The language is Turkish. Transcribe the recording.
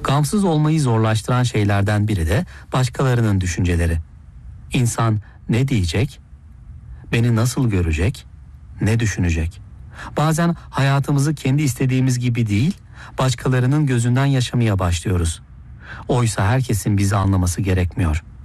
Gamsız olmayı zorlaştıran şeylerden biri de başkalarının düşünceleri. İnsan ne diyecek? Beni nasıl görecek? Ne düşünecek? Bazen hayatımızı kendi istediğimiz gibi değil, başkalarının gözünden yaşamaya başlıyoruz. Oysa herkesin bizi anlaması gerekmiyor.